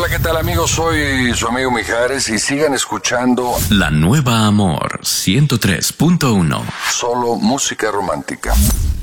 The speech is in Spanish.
Hola, ¿qué tal amigos? Soy su amigo Mijares y sigan escuchando La Nueva Amor 103.1. solo música romántica.